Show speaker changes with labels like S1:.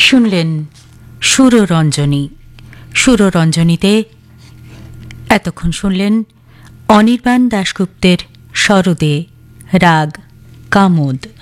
S1: শুনলেন সুররঞ্জনী। সুররঞ্জনীতে এতক্ষণ শুনলেন অনির্বাণ দাশগুপ্তের সরদে, রাগ কামোদ।